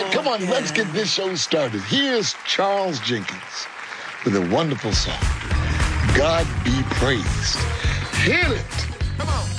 right, come on, let's get this show started. Here's Charles Jenkins with a wonderful song, God Be Praised. Hit it.